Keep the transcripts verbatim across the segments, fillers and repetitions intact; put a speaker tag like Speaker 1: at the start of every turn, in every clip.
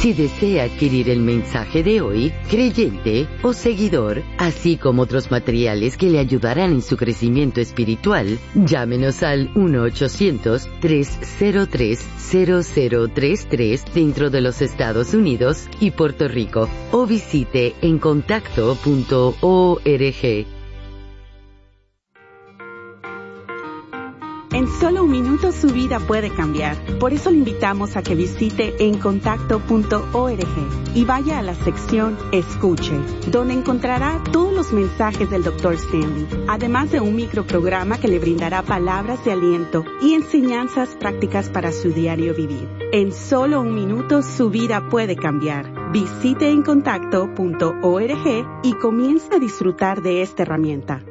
Speaker 1: Si desea adquirir el mensaje de hoy, creyente o seguidor, así como otros materiales que le ayudarán en su crecimiento espiritual, llámenos al uno ochocientos, tres cero tres, cero cero tres tres dentro de los Estados Unidos y Puerto Rico, o visite en contacto punto org.
Speaker 2: En solo un minuto su vida puede cambiar. Por eso le invitamos a que visite en contacto punto org y vaya a la sección Escuche, donde encontrará todos los mensajes del doctor Stanley, además de un microprograma que le brindará palabras de aliento y enseñanzas prácticas para su diario vivir. En solo un minuto su vida puede cambiar. Visite en contacto punto org y comience a disfrutar de esta herramienta.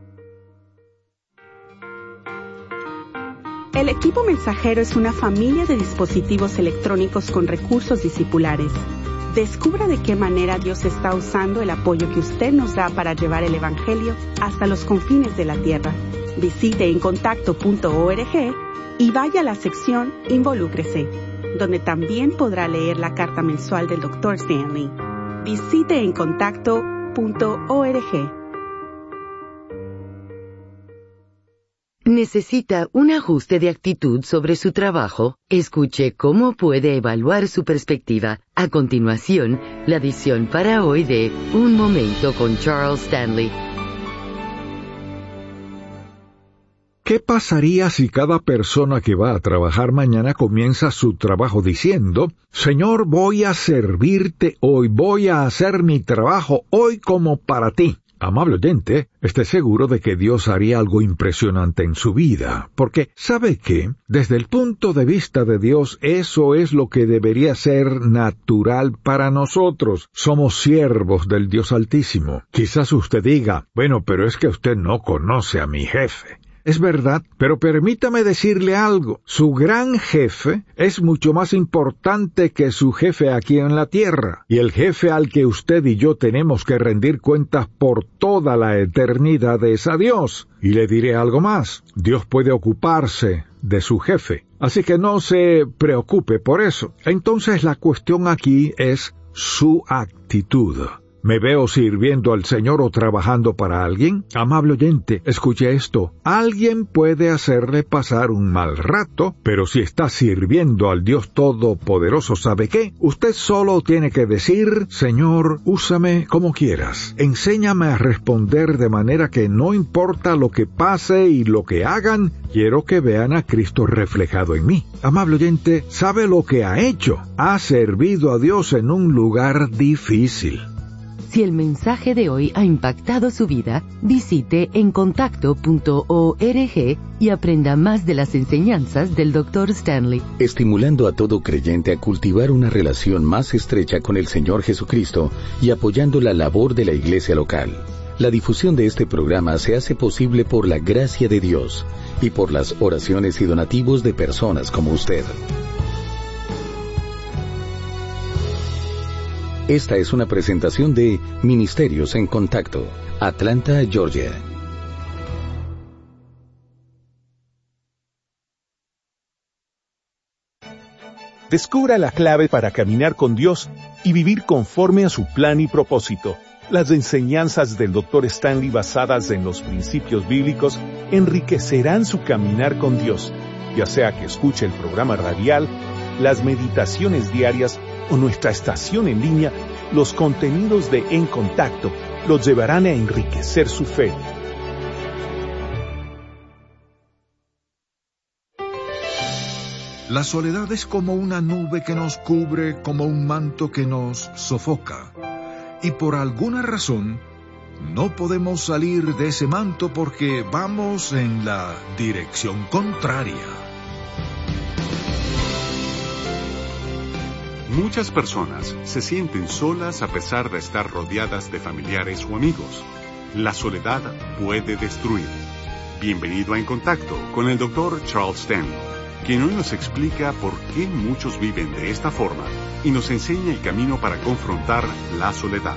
Speaker 2: El equipo mensajero es una familia de dispositivos electrónicos con recursos discipulares. Descubra de qué manera Dios está usando el apoyo que usted nos da para llevar el Evangelio hasta los confines de la tierra. Visite en contacto punto org y vaya a la sección Involúcrese, donde también podrá leer la carta mensual del doctor Stanley. Visite en contacto punto org.
Speaker 1: ¿Necesita un ajuste de actitud sobre su trabajo? Escuche cómo puede evaluar su perspectiva. A continuación, la edición para hoy de Un Momento con Charles Stanley.
Speaker 3: ¿Qué pasaría si cada persona que va a trabajar mañana comienza su trabajo diciendo: Señor, voy a servirte hoy, voy a hacer mi trabajo hoy como para ti? Amable oyente, esté seguro de que Dios haría algo impresionante en su vida, porque ¿sabe qué? Desde el punto de vista de Dios, eso es lo que debería ser natural para nosotros. Somos siervos del Dios Altísimo. Quizás usted diga: bueno, pero es que usted no conoce a mi jefe. Es verdad, pero permítame decirle algo. Su gran jefe es mucho más importante que su jefe aquí en la tierra. Y el jefe al que usted y yo tenemos que rendir cuentas por toda la eternidad es a Dios. Y le diré algo más. Dios puede ocuparse de su jefe. Así que no se preocupe por eso. Entonces la cuestión aquí es su actitud. ¿Me veo sirviendo al Señor o trabajando para alguien? Amable oyente, escuche esto. Alguien puede hacerle pasar un mal rato, pero si está sirviendo al Dios Todopoderoso, ¿sabe qué? Usted solo tiene que decir: Señor, úsame como quieras. Enséñame a responder de manera que no importa lo que pase y lo que hagan, quiero que vean a Cristo reflejado en mí. Amable oyente, ¿sabe lo que ha hecho? Ha servido a Dios en un lugar difícil.
Speaker 1: Si el mensaje de hoy ha impactado su vida, visite en contacto punto org y aprenda más de las enseñanzas del doctor Stanley.
Speaker 4: Estimulando a todo creyente a cultivar una relación más estrecha con el Señor Jesucristo y apoyando la labor de la iglesia local. La difusión de este programa se hace posible por la gracia de Dios y por las oraciones y donativos de personas como usted. Esta es una presentación de Ministerios en Contacto, Atlanta, Georgia.
Speaker 5: Descubra la clave para caminar con Dios y vivir conforme a su plan y propósito. Las enseñanzas del doctor Stanley basadas en los principios bíblicos enriquecerán su caminar con Dios, ya sea que escuche el programa radial, las meditaciones diarias o nuestra estación en línea. Los contenidos de En Contacto los llevarán a enriquecer su fe.
Speaker 3: La soledad es como una nube que nos cubre, como un manto que nos sofoca. Y por alguna razón, no podemos salir de ese manto porque vamos en la dirección contraria.
Speaker 6: Muchas personas se sienten solas a pesar de estar rodeadas de familiares o amigos. La soledad puede destruir. Bienvenido a En Contacto con el doctor Charles Stanley, quien hoy nos explica por qué muchos viven de esta forma y nos enseña el camino para confrontar la soledad.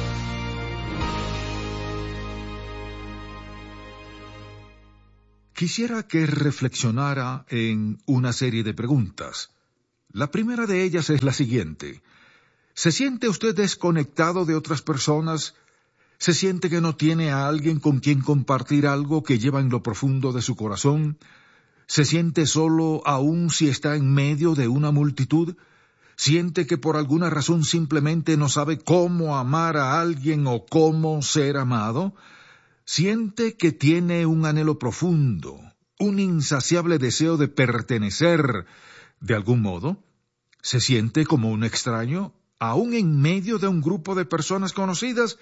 Speaker 3: Quisiera que reflexionara en una serie de preguntas. La primera de ellas es la siguiente: ¿Se siente usted desconectado de otras personas? ¿Se siente que no tiene a alguien con quien compartir algo que lleva en lo profundo de su corazón? ¿Se siente solo aun si está en medio de una multitud? ¿Siente que por alguna razón simplemente no sabe cómo amar a alguien o cómo ser amado? ¿Siente que tiene un anhelo profundo, un insaciable deseo de pertenecer de algún modo? ¿Se siente como un extraño, aun en medio de un grupo de personas conocidas?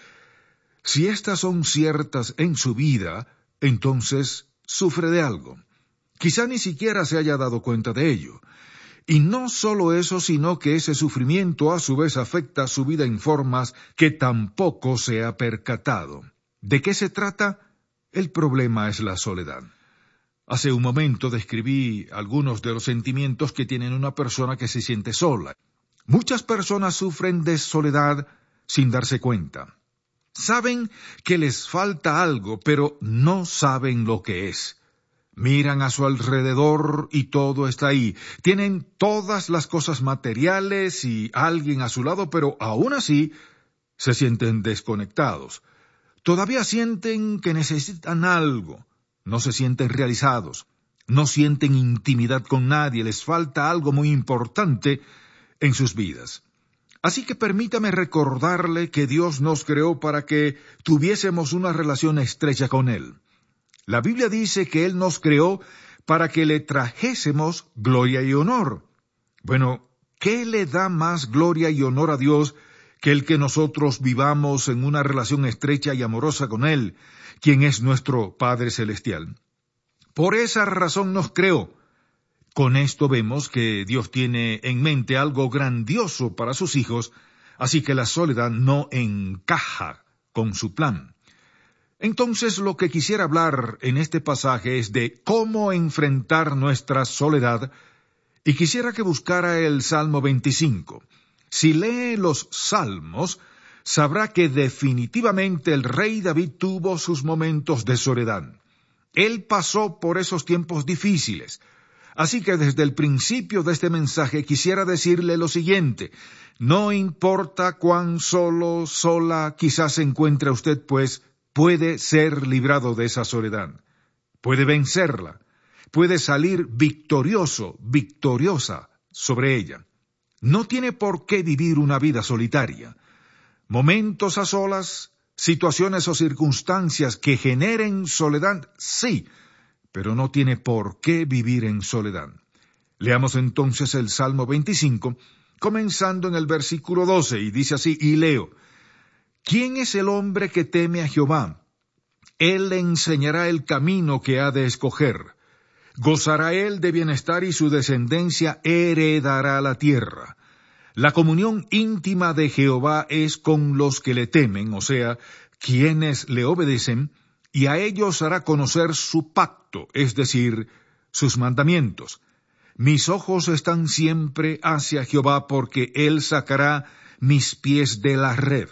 Speaker 3: Si estas son ciertas en su vida, entonces sufre de algo. Quizá ni siquiera se haya dado cuenta de ello. Y no solo eso, sino que ese sufrimiento a su vez afecta su vida en formas que tampoco se ha percatado. ¿De qué se trata? El problema es la soledad. Hace un momento describí algunos de los sentimientos que tiene una persona que se siente sola. Muchas personas sufren de soledad sin darse cuenta. Saben que les falta algo, pero no saben lo que es. Miran a su alrededor y todo está ahí. Tienen todas las cosas materiales y alguien a su lado, pero aún así se sienten desconectados. Todavía sienten que necesitan algo. No se sienten realizados. No sienten intimidad con nadie. Les falta algo muy importante en sus vidas. Así que permítame recordarle que Dios nos creó para que tuviésemos una relación estrecha con Él. La Biblia dice que Él nos creó para que le trajésemos gloria y honor. Bueno, ¿qué le da más gloria y honor a Dios que el que nosotros vivamos en una relación estrecha y amorosa con Él, quien es nuestro Padre Celestial? Por esa razón nos creó. Con esto vemos que Dios tiene en mente algo grandioso para sus hijos, así que la soledad no encaja con su plan. Entonces, lo que quisiera hablar en este pasaje es de cómo enfrentar nuestra soledad, y quisiera que buscara el Salmo veinticinco. Si lee los Salmos, sabrá que definitivamente el rey David tuvo sus momentos de soledad. Él pasó por esos tiempos difíciles. Así que desde el principio de este mensaje quisiera decirle lo siguiente: no importa cuán solo, sola quizás se encuentre usted, pues puede ser librado de esa soledad. Puede vencerla. Puede salir victorioso, victoriosa sobre ella. No tiene por qué vivir una vida solitaria. Momentos a solas, situaciones o circunstancias que generen soledad, sí, pero no tiene por qué vivir en soledad. Leamos entonces el Salmo veinticinco, comenzando en el versículo doce, y dice así, y leo: ¿Quién es el hombre que teme a Jehová? Él le enseñará el camino que ha de escoger. Gozará él de bienestar y su descendencia heredará la tierra. La comunión íntima de Jehová es con los que le temen, o sea, quienes le obedecen, y a ellos hará conocer su pacto, es decir, sus mandamientos. Mis ojos están siempre hacia Jehová, porque él sacará mis pies de la red.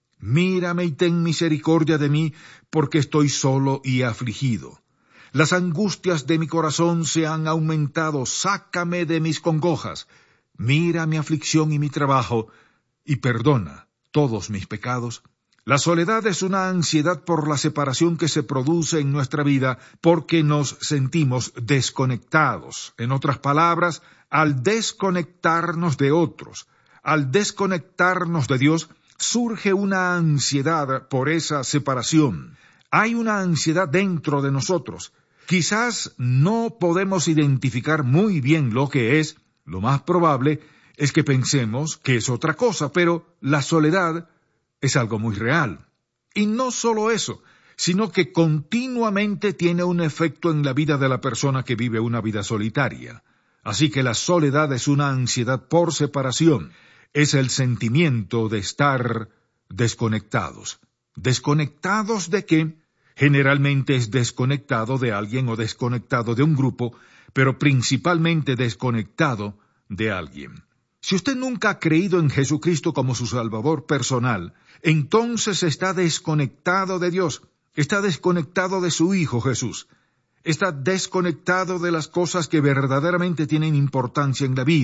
Speaker 3: Mírame y ten misericordia de mí, porque estoy solo y afligido. Las angustias de mi corazón se han aumentado, sácame de mis congojas. Mira mi aflicción y mi trabajo, y perdona todos mis pecados. La soledad es una ansiedad por la separación que se produce en nuestra vida porque nos sentimos desconectados. En otras palabras, al desconectarnos de otros, al desconectarnos de Dios, surge una ansiedad por esa separación. Hay una ansiedad dentro de nosotros. Quizás no podemos identificar muy bien lo que es. Lo más probable es que pensemos que es otra cosa, pero la soledad es algo muy real. Y no solo eso, sino que continuamente tiene un efecto en la vida de la persona que vive una vida solitaria. Así que la soledad es una ansiedad por separación. Es el sentimiento de estar desconectados. ¿Desconectados de qué? Generalmente es desconectado de alguien o desconectado de un grupo, pero principalmente desconectado de alguien. Si usted nunca ha creído en Jesucristo como su Salvador personal, entonces está desconectado de Dios, está desconectado de su Hijo Jesús, está desconectado de las cosas que verdaderamente tienen importancia en la vida.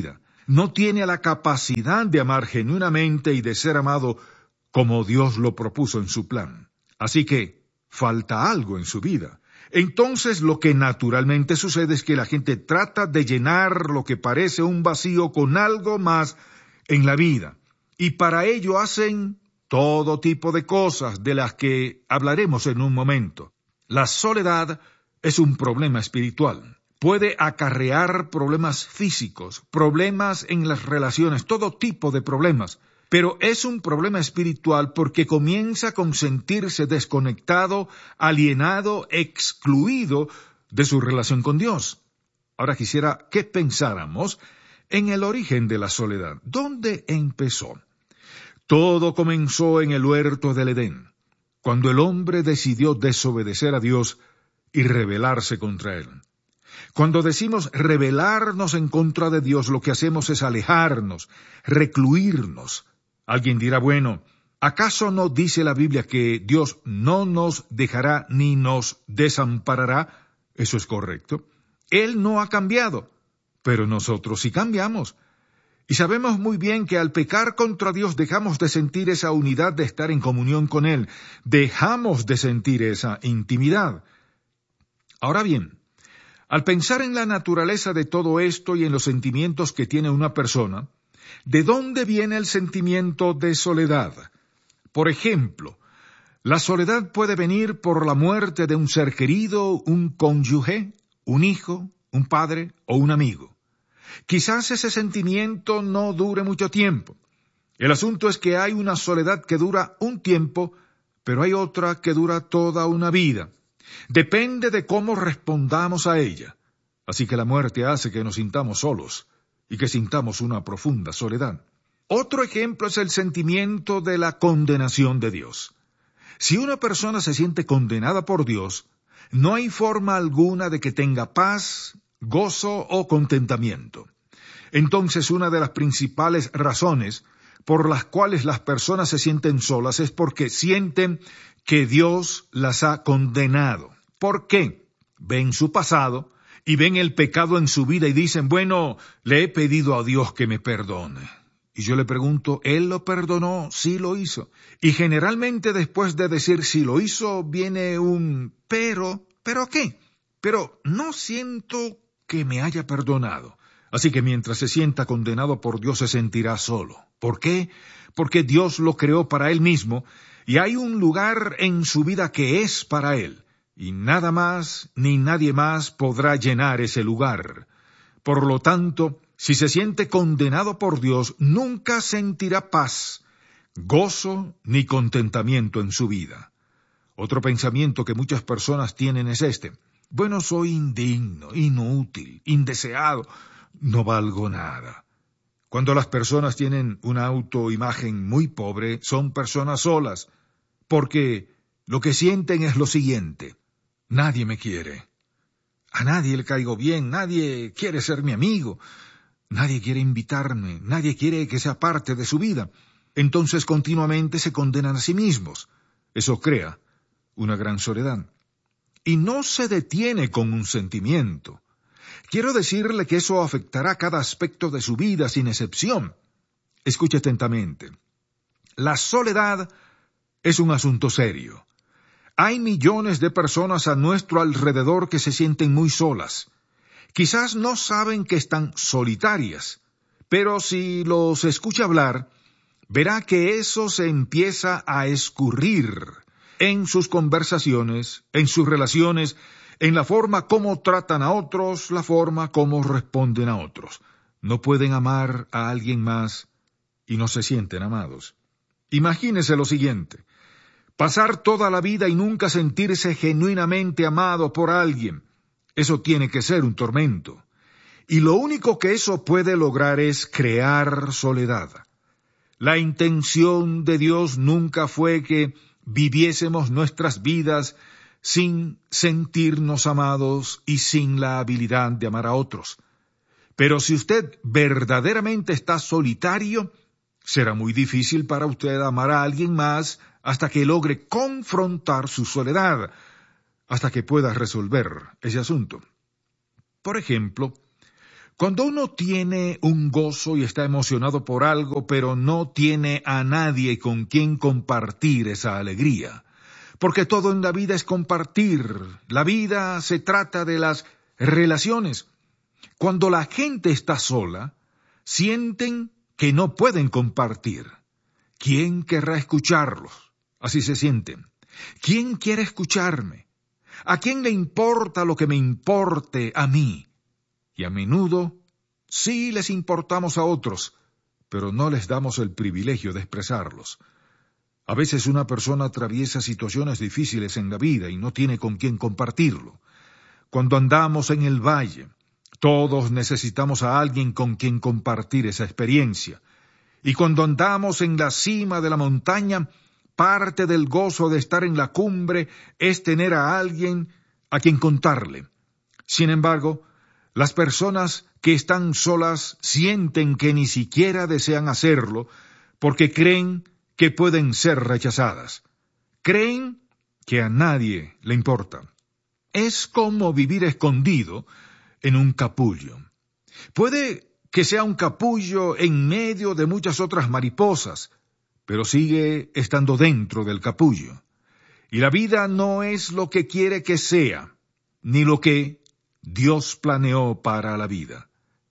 Speaker 3: no tiene la capacidad de amar genuinamente y de ser amado como Dios lo propuso en su plan. Así que falta algo en su vida. Entonces lo que naturalmente sucede es que la gente trata de llenar lo que parece un vacío con algo más en la vida. Y para ello hacen todo tipo de cosas de las que hablaremos en un momento. La soledad es un problema espiritual. Puede acarrear problemas físicos, problemas en las relaciones, todo tipo de problemas. Pero es un problema espiritual porque comienza con sentirse desconectado, alienado, excluido de su relación con Dios. Ahora quisiera que pensáramos en el origen de la soledad. ¿Dónde empezó? Todo comenzó en el huerto del Edén, cuando el hombre decidió desobedecer a Dios y rebelarse contra él. Cuando decimos rebelarnos en contra de Dios, lo que hacemos es alejarnos, recluirnos. Alguien dirá, bueno, ¿acaso no dice la Biblia que Dios no nos dejará ni nos desamparará? Eso es correcto. Él no ha cambiado, pero nosotros sí cambiamos. Y sabemos muy bien que al pecar contra Dios dejamos de sentir esa unidad de estar en comunión con Él. Dejamos de sentir esa intimidad. Ahora bien, al pensar en la naturaleza de todo esto y en los sentimientos que tiene una persona, ¿de dónde viene el sentimiento de soledad? Por ejemplo, la soledad puede venir por la muerte de un ser querido, un cónyuge, un hijo, un padre o un amigo. Quizás ese sentimiento no dure mucho tiempo. El asunto es que hay una soledad que dura un tiempo, pero hay otra que dura toda una vida. Depende de cómo respondamos a ella. Así que la muerte hace que nos sintamos solos y que sintamos una profunda soledad. Otro ejemplo es el sentimiento de la condenación de Dios. Si una persona se siente condenada por Dios, no hay forma alguna de que tenga paz, gozo o contentamiento. Entonces, una de las principales razones por las cuales las personas se sienten solas es porque sienten que Dios las ha condenado. ¿Por qué? Ven su pasado y ven el pecado en su vida y dicen, bueno, le he pedido a Dios que me perdone. Y yo le pregunto, ¿Él lo perdonó? Sí lo hizo. Y generalmente después de decir sí lo hizo, viene un pero, ¿pero qué? Pero no siento que me haya perdonado. Así que mientras se sienta condenado por Dios se sentirá solo. ¿Por qué? Porque Dios lo creó para Él mismo y hay un lugar en su vida que es para Él. Y nada más ni nadie más podrá llenar ese lugar. Por lo tanto, si se siente condenado por Dios, nunca sentirá paz, gozo ni contentamiento en su vida. Otro pensamiento que muchas personas tienen es este. Bueno, soy indigno, inútil, indeseado, no valgo nada. Cuando las personas tienen una autoimagen muy pobre, son personas solas, porque lo que sienten es lo siguiente. Nadie me quiere. A nadie le caigo bien, nadie quiere ser mi amigo. Nadie quiere invitarme, nadie quiere que sea parte de su vida. Entonces continuamente se condenan a sí mismos. Eso crea una gran soledad. Y no se detiene con un sentimiento. Quiero decirle que eso afectará cada aspecto de su vida sin excepción. Escuche atentamente. La soledad es un asunto serio. Hay millones de personas a nuestro alrededor que se sienten muy solas. Quizás no saben que están solitarias, pero si los escucha hablar, verá que eso se empieza a escurrir en sus conversaciones, en sus relaciones, en la forma como tratan a otros, la forma como responden a otros. No pueden amar a alguien más y no se sienten amados. Imagínese lo siguiente. Pasar toda la vida y nunca sentirse genuinamente amado por alguien. Eso tiene que ser un tormento. Y lo único que eso puede lograr es crear soledad. La intención de Dios nunca fue que viviésemos nuestras vidas sin sentirnos amados y sin la habilidad de amar a otros. Pero si usted verdaderamente está solitario, será muy difícil para usted amar a alguien más hasta que logre confrontar su soledad, hasta que pueda resolver ese asunto. Por ejemplo, Cuando uno tiene un gozo y está emocionado por algo, pero no tiene a nadie con quien compartir esa alegría. Porque todo en la vida es compartir. La vida se trata de las relaciones. Cuando la gente está sola, sienten que no pueden compartir. ¿Quién querrá escucharlos? Así se sienten. ¿Quién quiere escucharme? ¿A quién le importa lo que me importe a mí? Y a menudo sí les importamos a otros, pero no les damos el privilegio de expresarlos. A veces una persona atraviesa situaciones difíciles en la vida y no tiene con quién compartirlo. Cuando andamos en el valle, todos necesitamos a alguien con quien compartir esa experiencia. Y cuando andamos en la cima de la montaña, parte del gozo de estar en la cumbre es tener a alguien a quien contarle. Sin embargo, las personas que están solas sienten que ni siquiera desean hacerlo porque creen que pueden ser rechazadas. Creen que a nadie le importa. Es como vivir escondido en un capullo. Puede que sea un capullo en medio de muchas otras mariposas, pero sigue estando dentro del capullo. Y la vida no es lo que quiere que sea, ni lo que Dios planeó para la vida.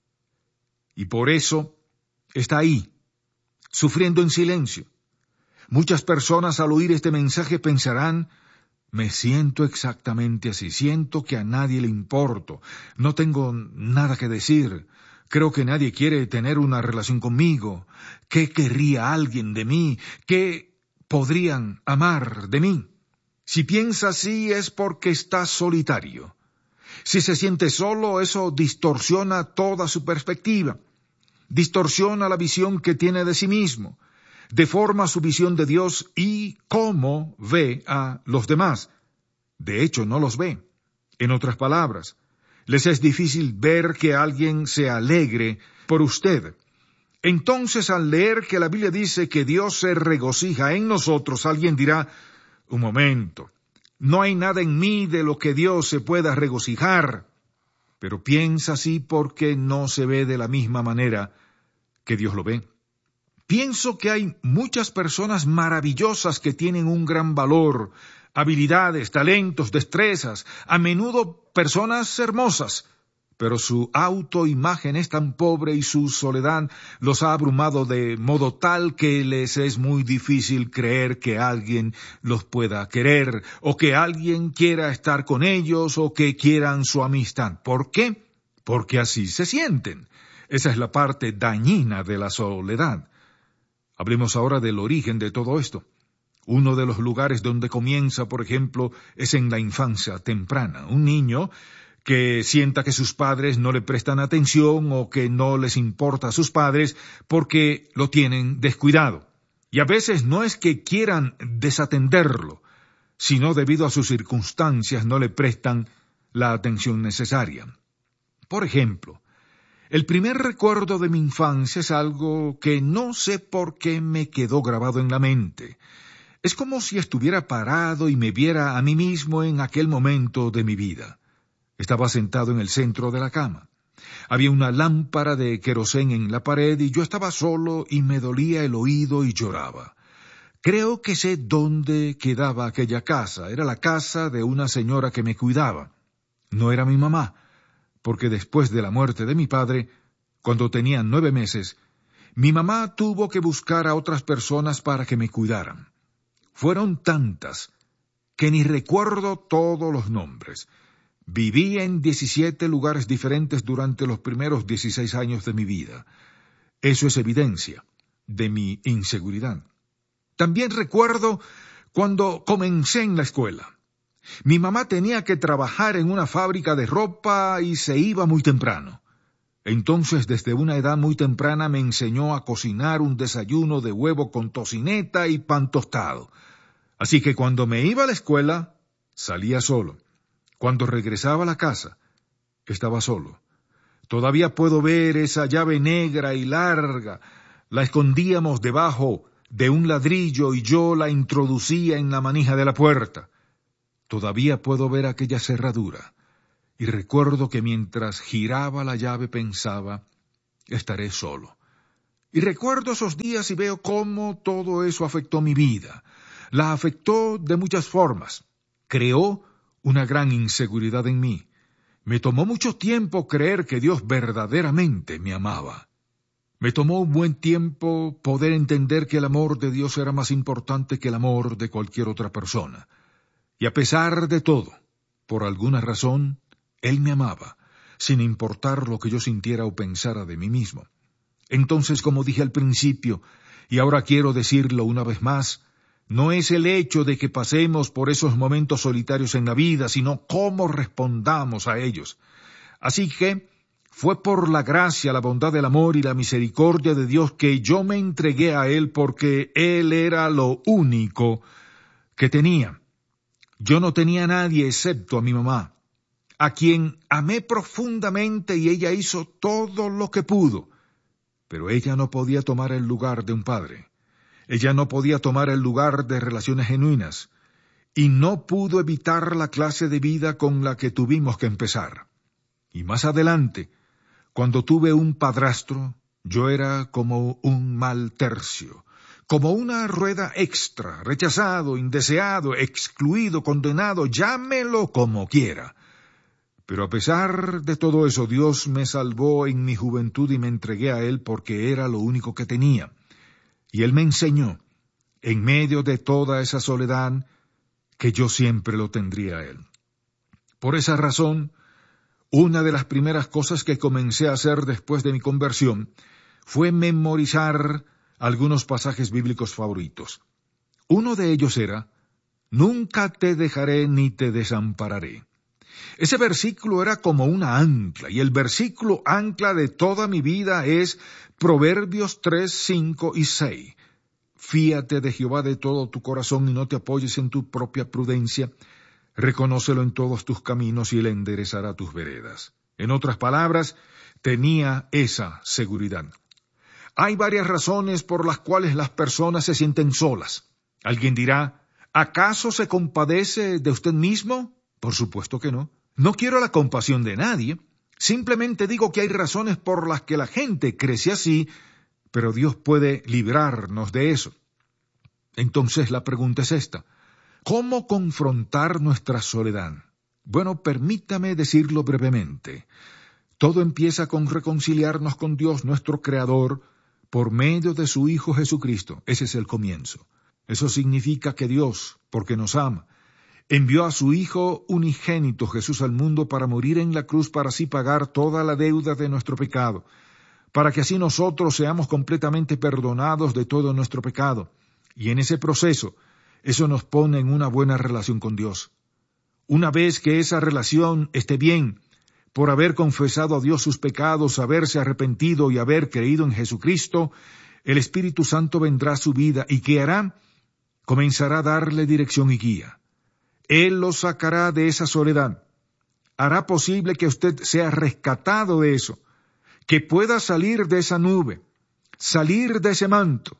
Speaker 3: Y por eso está ahí, sufriendo en silencio. Muchas personas al oír este mensaje pensarán, me siento exactamente así, siento que a nadie le importo, no tengo nada que decir, creo que nadie quiere tener una relación conmigo, ¿qué querría alguien de mí? ¿Qué podrían amar de mí? Si piensa así es porque está solitario. Si se siente solo, eso distorsiona toda su perspectiva, distorsiona la visión que tiene de sí mismo, deforma su visión de Dios y cómo ve a los demás. De hecho, no los ve. En otras palabras, les es difícil ver que alguien se alegre por usted. Entonces, al leer que la Biblia dice que Dios se regocija en nosotros, alguien dirá, un momento, no hay nada en mí de lo que Dios se pueda regocijar. Pero piensa así porque no se ve de la misma manera que Dios lo ve. Pienso que hay muchas personas maravillosas que tienen un gran valor, habilidades, talentos, destrezas, a menudo personas hermosas, pero su autoimagen es tan pobre y su soledad los ha abrumado de modo tal que les es muy difícil creer que alguien los pueda querer, o que alguien quiera estar con ellos, o que quieran su amistad. ¿Por qué? Porque así se sienten. Esa es la parte dañina de la soledad. Hablemos ahora del origen de todo esto. Uno de los lugares donde comienza, por ejemplo, es en la infancia temprana. Un niño que sienta que sus padres no le prestan atención o que no les importa a sus padres porque lo tienen descuidado. Y a veces no es que quieran desatenderlo, sino debido a sus circunstancias no le prestan la atención necesaria. Por ejemplo, el primer recuerdo de mi infancia es algo que no sé por qué me quedó grabado en la mente. Es como si estuviera parado y me viera a mí mismo en aquel momento de mi vida. Estaba sentado en el centro de la cama. Había una lámpara de querosén en la pared y yo estaba solo y me dolía el oído y lloraba. Creo que sé dónde quedaba aquella casa. Era la casa de una señora que me cuidaba. No era mi mamá, porque después de la muerte de mi padre, cuando tenía nueve meses, mi mamá tuvo que buscar a otras personas para que me cuidaran. Fueron tantas que ni recuerdo todos los nombres. Viví en diecisiete lugares diferentes durante los primeros dieciséis años de mi vida. Eso es evidencia de mi inseguridad. También recuerdo cuando comencé en la escuela. Mi mamá tenía que trabajar en una fábrica de ropa y se iba muy temprano. Entonces, desde una edad muy temprana me enseñó a cocinar un desayuno de huevo con tocineta y pan tostado. Así que cuando me iba a la escuela, salía solo. Cuando regresaba a la casa, estaba solo. Todavía puedo ver esa llave negra y larga. La escondíamos debajo de un ladrillo y yo la introducía en la manija de la puerta. Todavía puedo ver aquella cerradura. y recuerdo que mientras giraba la llave pensaba, estaré solo. Y recuerdo esos días y veo cómo todo eso afectó mi vida. La afectó de muchas formas. Creó una gran inseguridad en mí. Me tomó mucho tiempo creer que Dios verdaderamente me amaba. Me tomó un buen tiempo poder entender que el amor de Dios era más importante que el amor de cualquier otra persona. Y a pesar de todo, por alguna razón, Él me amaba, sin importar lo que yo sintiera o pensara de mí mismo. Entonces, como dije al principio, y ahora quiero decirlo una vez más, no es el hecho de que pasemos por esos momentos solitarios en la vida, sino cómo respondamos a ellos. Así que fue por la gracia, la bondad, el amor y la misericordia de Dios que yo me entregué a Él porque Él era lo único que tenía. Yo no tenía a nadie excepto a mi mamá, a quien amé profundamente y ella hizo todo lo que pudo. Pero ella no podía tomar el lugar de un padre. Ella no podía tomar el lugar de relaciones genuinas, y no pudo evitar la clase de vida con la que tuvimos que empezar. Y más adelante, cuando tuve un padrastro, yo era como un mal tercio, como una rueda extra, rechazado, indeseado, excluido, condenado, llámelo como quiera. Pero a pesar de todo eso, Dios me salvó en mi juventud y me entregué a Él porque era lo único que tenía. Y Él me enseñó, en medio de toda esa soledad, que yo siempre lo tendría a Él. Por esa razón, una de las primeras cosas que comencé a hacer después de mi conversión fue memorizar algunos pasajes bíblicos favoritos. Uno de ellos era, «Nunca te dejaré ni te desampararé». Ese versículo era como una ancla, y el versículo ancla de toda mi vida es Proverbios tres, cinco y seis. Fíate de Jehová de todo tu corazón y no te apoyes en tu propia prudencia. Reconócelo en todos tus caminos y Él enderezará tus veredas. En otras palabras, tenía esa seguridad. Hay varias razones por las cuales las personas se sienten solas. Alguien dirá, ¿acaso se compadece de usted mismo? Por supuesto que no. No quiero la compasión de nadie. Simplemente digo que hay razones por las que la gente crece así, pero Dios puede librarnos de eso. Entonces la pregunta es esta. ¿Cómo confrontar nuestra soledad? Bueno, permítame decirlo brevemente. Todo empieza con reconciliarnos con Dios, nuestro Creador, por medio de su Hijo Jesucristo. Ese es el comienzo. Eso significa que Dios, porque nos ama, envió a su Hijo unigénito Jesús al mundo para morir en la cruz para así pagar toda la deuda de nuestro pecado, para que así nosotros seamos completamente perdonados de todo nuestro pecado. Y en ese proceso, eso nos pone en una buena relación con Dios. Una vez que esa relación esté bien, por haber confesado a Dios sus pecados, haberse arrepentido y haber creído en Jesucristo, el Espíritu Santo vendrá a su vida y ¿qué hará? Comenzará a darle dirección y guía. Él lo sacará de esa soledad. Hará posible que usted sea rescatado de eso, que pueda salir de esa nube, salir de ese manto.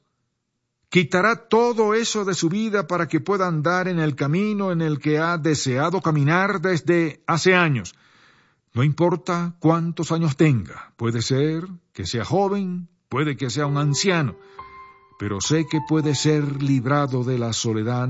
Speaker 3: Quitará todo eso de su vida para que pueda andar en el camino en el que ha deseado caminar desde hace años. No importa cuántos años tenga, puede ser que sea joven, puede que sea un anciano, pero sé que puede ser librado de la soledad.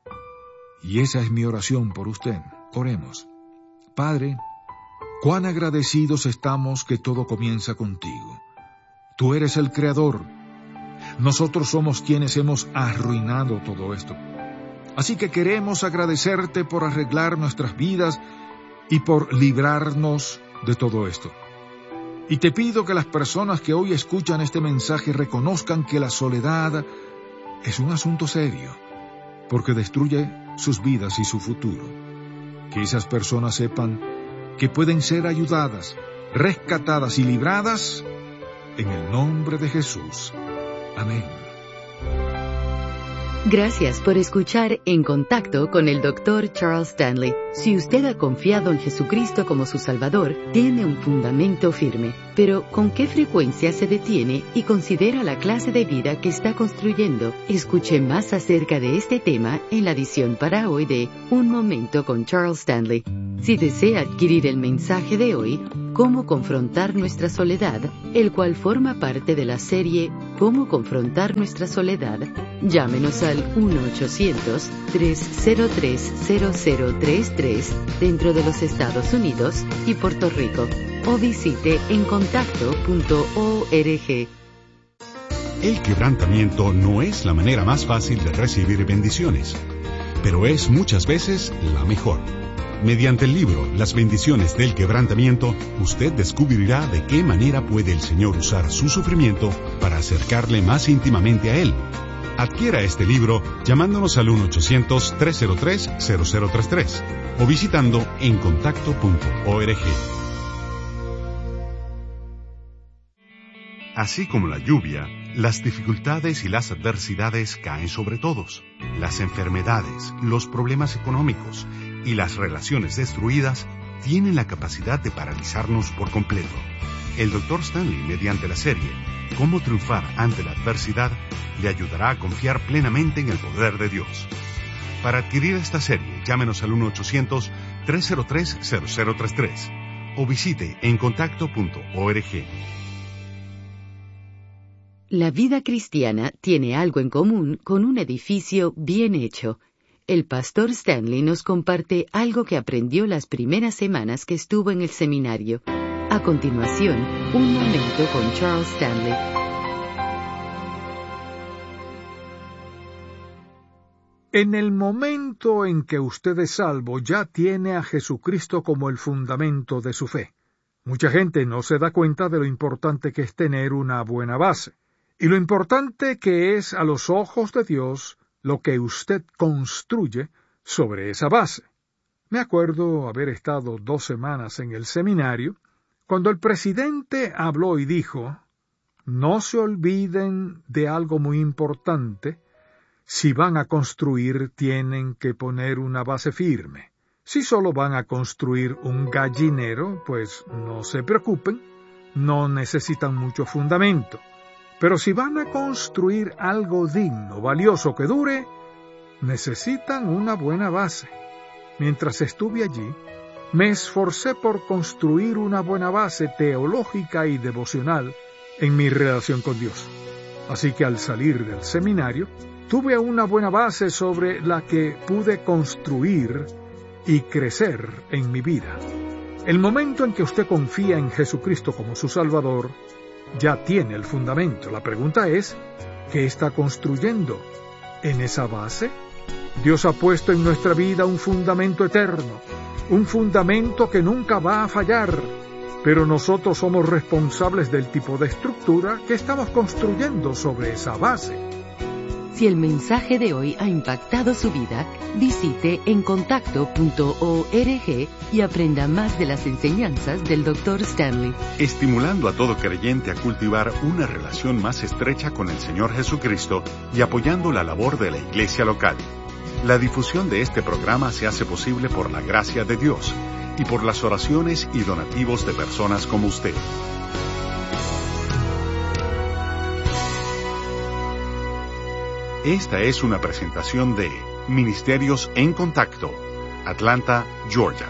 Speaker 3: Y esa es mi oración por usted. Oremos. Padre, cuán agradecidos estamos que todo comienza contigo. Tú eres el Creador. Nosotros somos quienes hemos arruinado todo esto. Así que queremos agradecerte por arreglar nuestras vidas y por librarnos de todo esto. Y te pido que las personas que hoy escuchan este mensaje reconozcan que la soledad es un asunto serio, porque destruye sus vidas y su futuro. Que esas personas sepan que pueden ser ayudadas, rescatadas y libradas en el nombre de Jesús. Amén.
Speaker 1: Gracias por escuchar En Contacto con el doctor Charles Stanley. Si usted ha confiado en Jesucristo como su Salvador, tiene un fundamento firme. Pero, ¿con qué frecuencia se detiene y considera la clase de vida que está construyendo? Escuche más acerca de este tema en la edición para hoy de Un Momento con Charles Stanley. Si desea adquirir el mensaje de hoy, Cómo confrontar nuestra soledad, el cual forma parte de la serie Cómo confrontar nuestra soledad, llámenos al uno ochocientos, tres cero tres, cero cero tres tres dentro de los Estados Unidos y Puerto Rico, o visite en contacto punto org.
Speaker 6: El quebrantamiento no es la manera más fácil de recibir bendiciones, pero es muchas veces la mejor. Mediante el libro Las bendiciones del quebrantamiento, usted descubrirá de qué manera puede el Señor usar su sufrimiento para acercarle más íntimamente a Él. Adquiera este libro llamándonos al uno ochocientos, tres cero tres, cero cero tres tres o visitando en contacto punto org. Así como la lluvia, las dificultades y las adversidades caen sobre todos. Las enfermedades, los problemas económicos y las relaciones destruidas tienen la capacidad de paralizarnos por completo. El doctor Stanley, mediante la serie Cómo triunfar ante la adversidad, le ayudará a confiar plenamente en el poder de Dios. Para adquirir esta serie, llámenos al uno ochocientos, tres cero tres, cero cero tres tres o visite en contacto punto org.
Speaker 1: La vida cristiana tiene algo en común con un edificio bien hecho. El pastor Stanley nos comparte algo que aprendió las primeras semanas que estuvo en el seminario. A continuación, un momento con Charles Stanley.
Speaker 3: En el momento en que usted es salvo, ya tiene a Jesucristo como el fundamento de su fe. Mucha gente no se da cuenta de lo importante que es tener una buena base, y lo importante que es a los ojos de Dios lo que usted construye sobre esa base. Me acuerdo haber estado dos semanas en el seminario, cuando el presidente habló y dijo, no se olviden de algo muy importante, si van a construir tienen que poner una base firme. Si solo van a construir un gallinero, pues no se preocupen, no necesitan mucho fundamento. Pero si van a construir algo digno, valioso, que dure, necesitan una buena base. Mientras estuve allí, me esforcé por construir una buena base teológica y devocional en mi relación con Dios. Así que al salir del seminario, tuve una buena base sobre la que pude construir y crecer en mi vida. El momento en que usted confía en Jesucristo como su Salvador, ya tiene el fundamento. La pregunta es, ¿qué está construyendo en esa base? Dios ha puesto en nuestra vida un fundamento eterno, un fundamento que nunca va a fallar, pero nosotros somos responsables del tipo de estructura que estamos construyendo sobre esa base.
Speaker 1: Si el mensaje de hoy ha impactado su vida, visite en contacto punto org y aprenda más de las enseñanzas del doctor Stanley.
Speaker 6: Estimulando a todo creyente a cultivar una relación más estrecha con el Señor Jesucristo y apoyando la labor de la iglesia local. La difusión de este programa se hace posible por la gracia de Dios y por las oraciones y donativos de personas como usted. Esta es una presentación de Ministerios en Contacto, Atlanta, Georgia.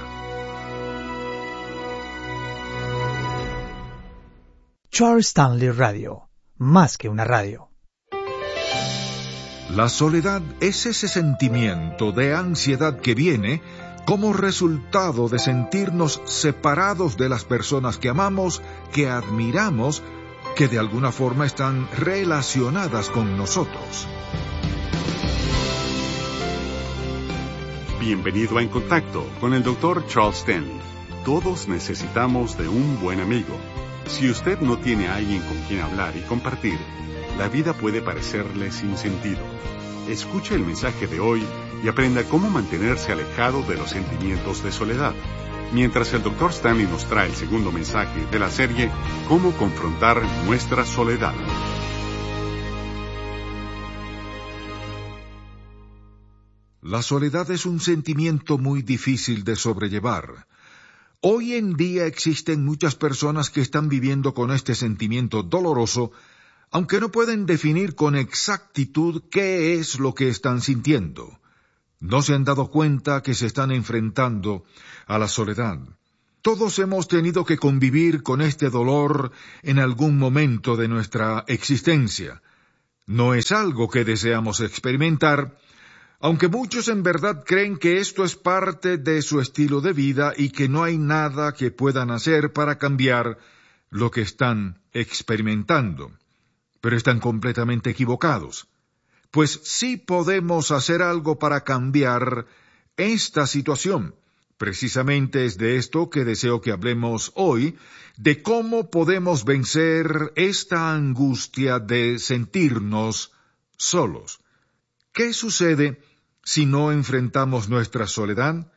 Speaker 7: Charles Stanley Radio, más que una radio.
Speaker 3: La soledad es ese sentimiento de ansiedad que viene como resultado de sentirnos separados de las personas que amamos, que admiramos, que de alguna forma están relacionadas con nosotros.
Speaker 6: Bienvenido a En Contacto con el doctor Charles Stanley. Todos necesitamos de un buen amigo. Si usted no tiene a alguien con quien hablar y compartir, la vida puede parecerle sin sentido. Escuche el mensaje de hoy y aprenda cómo mantenerse alejado de los sentimientos de soledad, mientras el doctor Stanley nos trae el segundo mensaje de la serie Cómo confrontar nuestra soledad.
Speaker 3: La soledad es un sentimiento muy difícil de sobrellevar. Hoy en día existen muchas personas que están viviendo con este sentimiento doloroso, aunque no pueden definir con exactitud qué es lo que están sintiendo. no se han dado cuenta que se están enfrentando a la soledad. Todos hemos tenido que convivir con este dolor en algún momento de nuestra existencia. No es algo que deseamos experimentar, aunque muchos en verdad creen que esto es parte de su estilo de vida y que no hay nada que puedan hacer para cambiar lo que están experimentando. Pero están completamente equivocados, pues sí podemos hacer algo para cambiar esta situación. Precisamente es de esto que deseo que hablemos hoy, de cómo podemos vencer esta angustia de sentirnos solos. ¿Qué sucede si no enfrentamos nuestra soledad?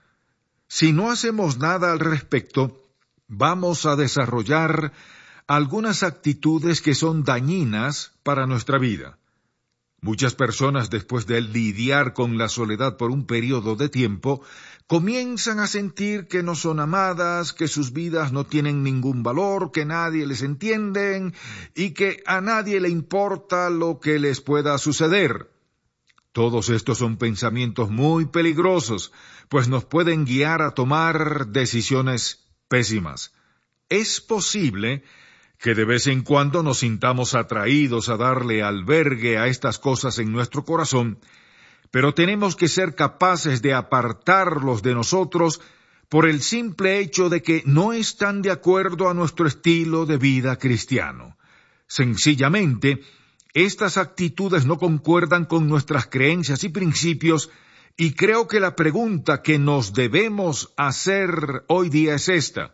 Speaker 3: Si no hacemos nada al respecto, vamos a desarrollar algunas actitudes que son dañinas para nuestra vida. Muchas personas, después de lidiar con la soledad por un periodo de tiempo, comienzan a sentir que no son amadas, que sus vidas no tienen ningún valor, que nadie les entiende y que a nadie le importa lo que les pueda suceder. Todos estos son pensamientos muy peligrosos, pues nos pueden guiar a tomar decisiones pésimas. Es posible que de vez en cuando nos sintamos atraídos a darle albergue a estas cosas en nuestro corazón, pero tenemos que ser capaces de apartarlos de nosotros por el simple hecho de que no están de acuerdo a nuestro estilo de vida cristiano. Sencillamente, estas actitudes no concuerdan con nuestras creencias y principios, y creo que la pregunta que nos debemos hacer hoy día es esta: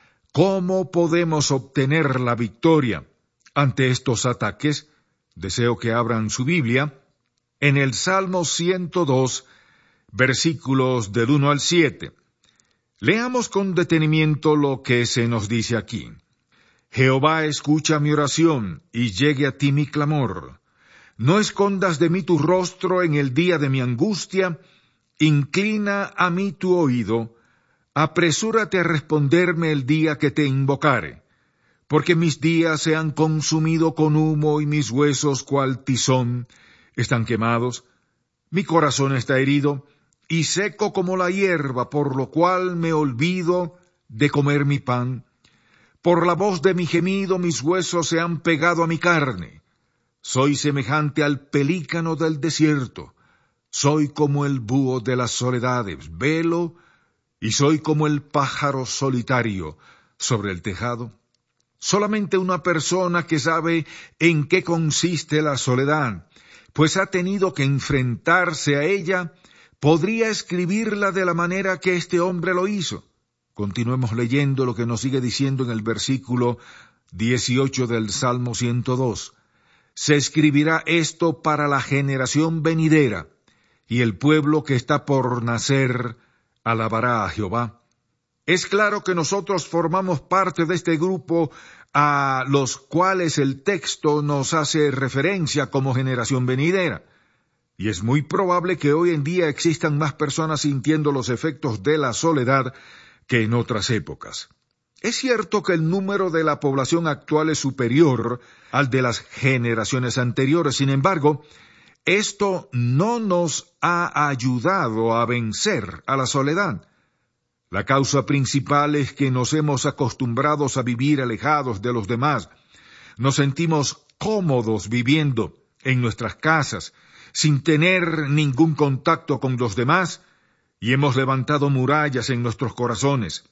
Speaker 3: ¿cómo podemos obtener la victoria ante estos ataques? Deseo que abran su Biblia en el Salmo ciento dos, versículos del uno al siete. Leamos con detenimiento lo que se nos dice aquí. Jehová, escucha mi oración, y llegue a ti mi clamor. No escondas de mí tu rostro en el día de mi angustia, inclina a mí tu oído, apresúrate a responderme el día que te invocare, porque mis días se han consumido con humo y mis huesos cual tizón están quemados. Mi corazón está herido y seco como la hierba, por lo cual me olvido de comer mi pan. Por la voz de mi gemido mis huesos se han pegado a mi carne. Soy semejante al pelícano del desierto. Soy como el búho de las soledades, velo, y soy como el pájaro solitario sobre el tejado. Solamente una persona que sabe en qué consiste la soledad, pues ha tenido que enfrentarse a ella, podría escribirla de la manera que este hombre lo hizo. Continuemos leyendo lo que nos sigue diciendo en el versículo dieciocho del Salmo ciento dos. Se escribirá esto para la generación venidera, y el pueblo que está por nacer alabará a Jehová. Es claro que nosotros formamos parte de este grupo a los cuales el texto nos hace referencia como generación venidera. Y es muy probable que hoy en día existan más personas sintiendo los efectos de la soledad que en otras épocas. Es cierto que el número de la población actual es superior al de las generaciones anteriores. Sin embargo, esto no nos ha ayudado a vencer a la soledad. La causa principal es que nos hemos acostumbrado a vivir alejados de los demás. Nos sentimos cómodos viviendo en nuestras casas, sin tener ningún contacto con los demás, y hemos levantado murallas en nuestros corazones.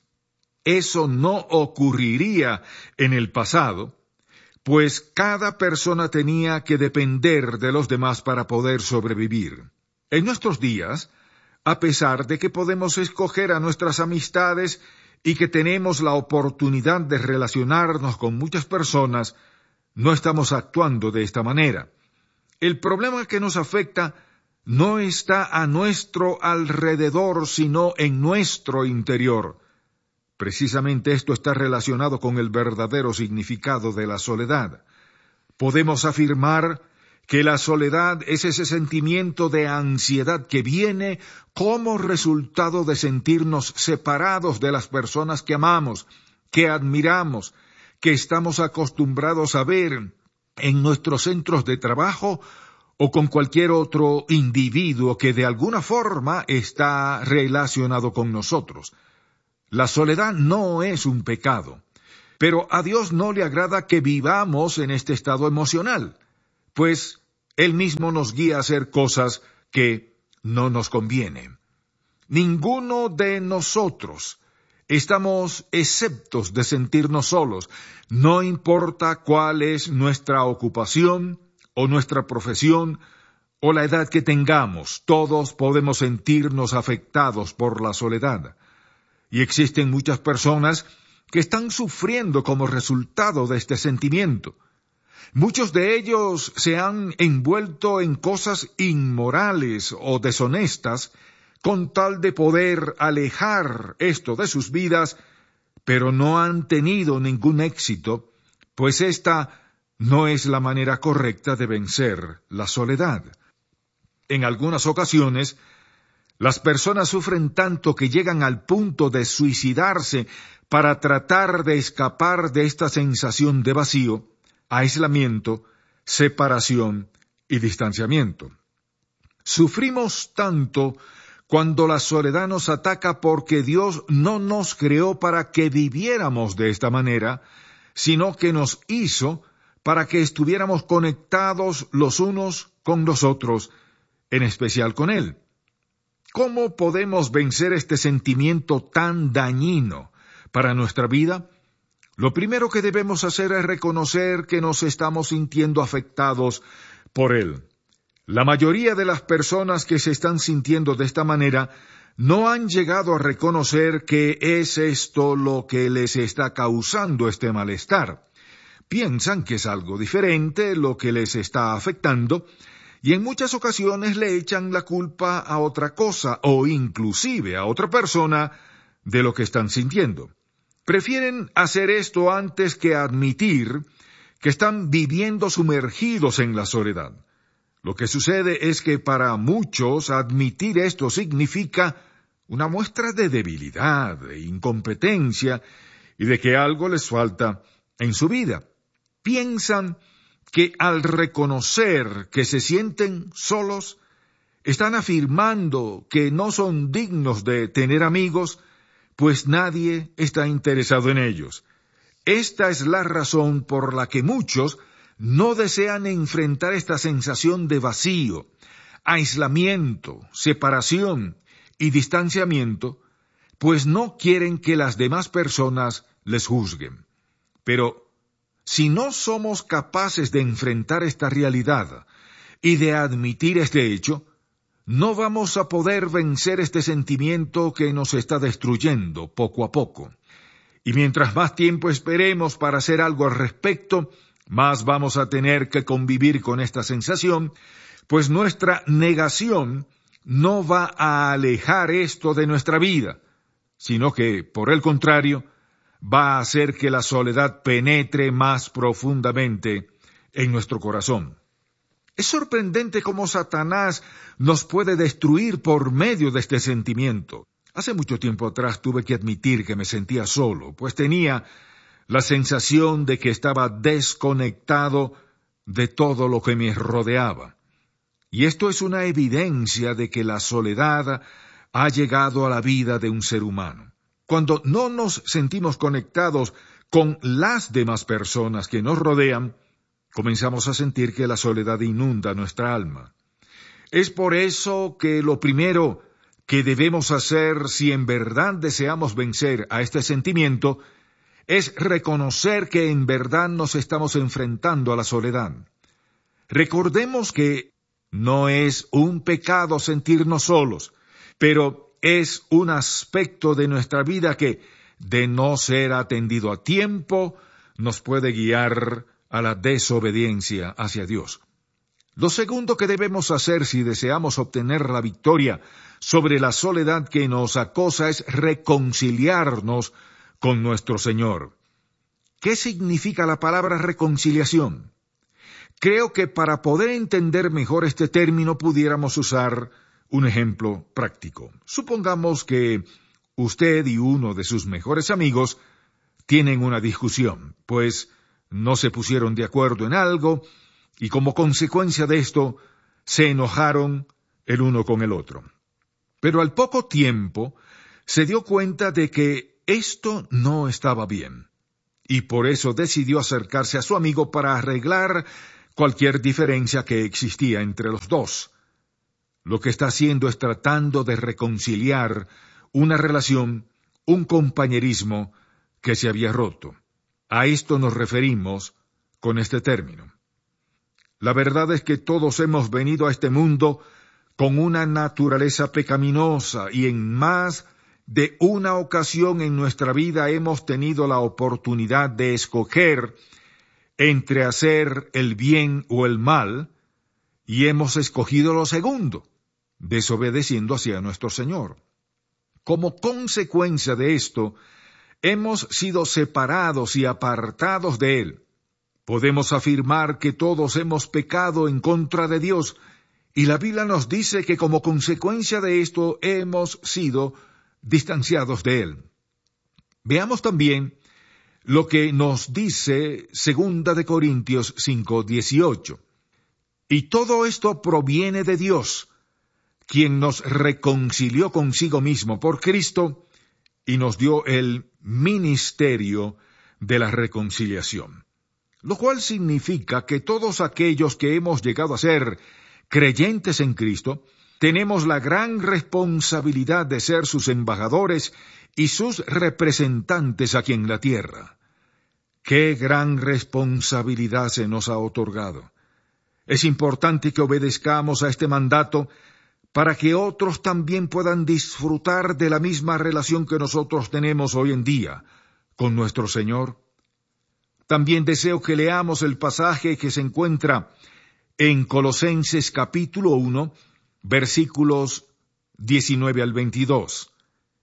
Speaker 3: Eso no ocurriría en el pasado, pues cada persona tenía que depender de los demás para poder sobrevivir. En nuestros días, a pesar de que podemos escoger a nuestras amistades y que tenemos la oportunidad de relacionarnos con muchas personas, no estamos actuando de esta manera. El problema que nos afecta no está a nuestro alrededor, sino en nuestro interior. Precisamente esto está relacionado con el verdadero significado de la soledad. Podemos afirmar que la soledad es ese sentimiento de ansiedad que viene como resultado de sentirnos separados de las personas que amamos, que admiramos, que estamos acostumbrados a ver en nuestros centros de trabajo o con cualquier otro individuo que de alguna forma está relacionado con nosotros. La soledad no es un pecado, pero a Dios no le agrada que vivamos en este estado emocional, pues Él mismo nos guía a hacer cosas que no nos convienen. Ninguno de nosotros estamos exceptos de sentirnos solos, no importa cuál es nuestra ocupación o nuestra profesión o la edad que tengamos, todos podemos sentirnos afectados por la soledad. Y existen muchas personas que están sufriendo como resultado de este sentimiento. Muchos de ellos se han envuelto en cosas inmorales o deshonestas con tal de poder alejar esto de sus vidas, pero no han tenido ningún éxito, pues esta no es la manera correcta de vencer la soledad. En algunas ocasiones, las personas sufren tanto que llegan al punto de suicidarse para tratar de escapar de esta sensación de vacío, aislamiento, separación y distanciamiento. Sufrimos tanto cuando la soledad nos ataca porque Dios no nos creó para que viviéramos de esta manera, sino que nos hizo para que estuviéramos conectados los unos con los otros, en especial con Él. ¿Cómo podemos vencer este sentimiento tan dañino para nuestra vida? Lo primero que debemos hacer es reconocer que nos estamos sintiendo afectados por él. La mayoría de las personas que se están sintiendo de esta manera no han llegado a reconocer que es esto lo que les está causando este malestar. Piensan que es algo diferente lo que les está afectando, y en muchas ocasiones le echan la culpa a otra cosa o inclusive a otra persona de lo que están sintiendo. Prefieren hacer esto antes que admitir que están viviendo sumergidos en la soledad. Lo que sucede es que para muchos admitir esto significa una muestra de debilidad, de incompetencia y de que algo les falta en su vida. Piensan que al reconocer que se sienten solos, están afirmando que no son dignos de tener amigos, pues nadie está interesado en ellos. Esta es la razón por la que muchos no desean enfrentar esta sensación de vacío, aislamiento, separación y distanciamiento, pues no quieren que las demás personas les juzguen. Pero si no somos capaces de enfrentar esta realidad y de admitir este hecho, no vamos a poder vencer este sentimiento que nos está destruyendo poco a poco. Y mientras más tiempo esperemos para hacer algo al respecto, más vamos a tener que convivir con esta sensación, pues nuestra negación no va a alejar esto de nuestra vida, sino que, por el contrario, va a hacer que la soledad penetre más profundamente en nuestro corazón. Es sorprendente cómo Satanás nos puede destruir por medio de este sentimiento. Hace mucho tiempo atrás tuve que admitir que me sentía solo, pues tenía la sensación de que estaba desconectado de todo lo que me rodeaba. Y esto es una evidencia de que la soledad ha llegado a la vida de un ser humano. Cuando no nos sentimos conectados con las demás personas que nos rodean, comenzamos a sentir que la soledad inunda nuestra alma. Es por eso que lo primero que debemos hacer si en verdad deseamos vencer a este sentimiento es reconocer que en verdad nos estamos enfrentando a la soledad. Recordemos que no es un pecado sentirnos solos, pero es un aspecto de nuestra vida que, de no ser atendido a tiempo, nos puede guiar a la desobediencia hacia Dios. Lo segundo que debemos hacer si deseamos obtener la victoria sobre la soledad que nos acosa es reconciliarnos con nuestro Señor. ¿Qué significa la palabra reconciliación? Creo que para poder entender mejor este término pudiéramos usar un ejemplo práctico. Supongamos que usted y uno de sus mejores amigos tienen una discusión, pues no se pusieron de acuerdo en algo, y como consecuencia de esto, se enojaron el uno con el otro. Pero al poco tiempo se dio cuenta de que esto no estaba bien, y por eso decidió acercarse a su amigo para arreglar cualquier diferencia que existía entre los dos. Lo que está haciendo es tratando de reconciliar una relación, un compañerismo que se había roto. A esto nos referimos con este término. La verdad es que todos hemos venido a este mundo con una naturaleza pecaminosa y en más de una ocasión en nuestra vida hemos tenido la oportunidad de escoger entre hacer el bien o el mal, y hemos escogido lo segundo, desobedeciendo hacia nuestro Señor. Como consecuencia de esto, hemos sido separados y apartados de Él. Podemos afirmar que todos hemos pecado en contra de Dios, y la Biblia nos dice que como consecuencia de esto hemos sido distanciados de Él. Veamos también lo que nos dice Segunda de Corintios cinco dieciocho. Y todo esto proviene de Dios, quien nos reconcilió consigo mismo por Cristo y nos dio el ministerio de la reconciliación. Lo cual significa que todos aquellos que hemos llegado a ser creyentes en Cristo, tenemos la gran responsabilidad de ser sus embajadores y sus representantes aquí en la tierra. ¡Qué gran responsabilidad se nos ha otorgado! Es importante que obedezcamos a este mandato para que otros también puedan disfrutar de la misma relación que nosotros tenemos hoy en día con nuestro Señor. También deseo que leamos el pasaje que se encuentra en Colosenses capítulo uno, versículos diecinueve al veintidós.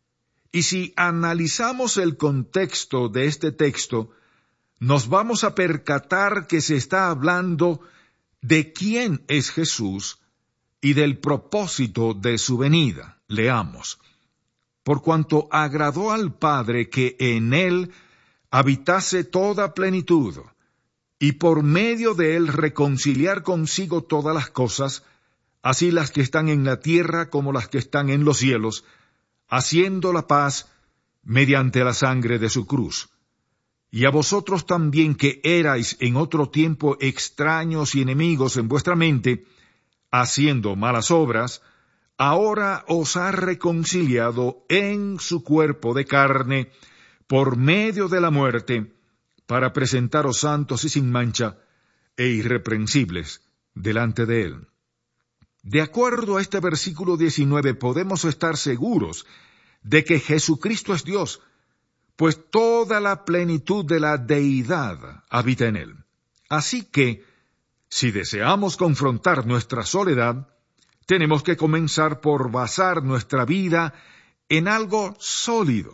Speaker 3: Y si analizamos el contexto de este texto, nos vamos a percatar que se está hablando de quién es Jesús y del propósito de su venida. Leamos. Por cuanto agradó al Padre que en él habitase toda plenitud, y por medio de él reconciliar consigo todas las cosas, así las que están en la tierra como las que están en los cielos, haciendo la paz mediante la sangre de su cruz. Y a vosotros también que erais en otro tiempo extraños y enemigos en vuestra mente, haciendo malas obras, ahora os ha reconciliado en su cuerpo de carne por medio de la muerte, para presentaros santos y sin mancha e irreprensibles delante de él. De acuerdo a este versículo diecinueve, podemos estar seguros de que Jesucristo es Dios, pues toda la plenitud de la deidad habita en él. Así que, si deseamos confrontar nuestra soledad, tenemos que comenzar por basar nuestra vida en algo sólido.